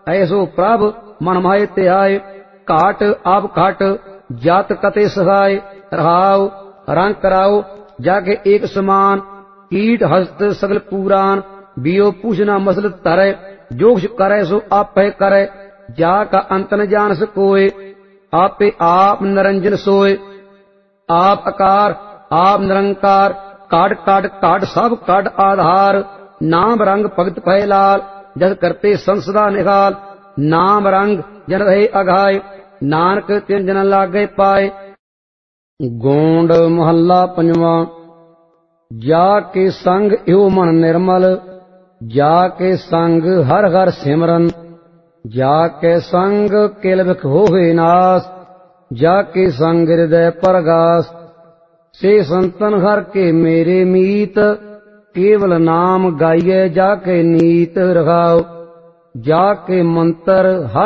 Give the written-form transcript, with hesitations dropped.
ऐसो प्रभ मन माहे ते आए। घाट आप घाट जात कते सहाय। रहाओ रंग कराओ जाके एक समान। कीट हस्त सगल पुराण बियो पूछना मसल तरै। जो कुछ करे सो आपे करे जाका अंत न जान सकोए। आपे आप निरंजन सोए। आप आकार आप निरंकार काट काट काट सब काट आधार। नाम रंग भगत भय लाल जस करते संसदा निहाल। नाम रंग जन रहे अघाय नानक तिन जन लागे पाए। गोंड महला पंजवा। जाके संग इहो मन निर्मल जाके संग हर हर सिमरन। जाके संग किल बिख होवे नाश जाके संग हृदय परगास। से संतन हर के मेरे मीत केवल नाम गाइए जाके नीत। रखाओ जाके मंत्र हर